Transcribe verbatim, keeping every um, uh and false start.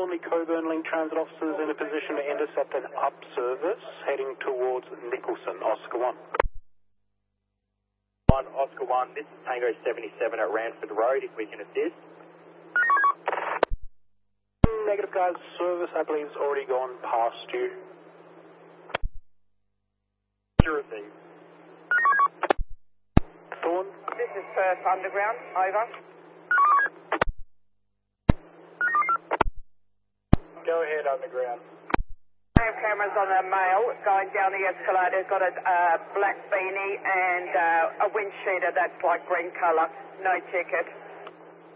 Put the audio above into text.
only Coburn Link Transit officers in a position to intercept an up service heading towards Nicholson. Oscar one. one, Oscar one, this is Tango seventy-seven at Ranford Road, if we can assist. Negative, guys. Service, I believe, has already gone past you. Sure thing. Thorn? This is Perth Underground, over. Go ahead, Underground. I have cameras on a male going down the escalator. Got a uh, black beanie and uh, a windsheeter that's like green colour. No ticket.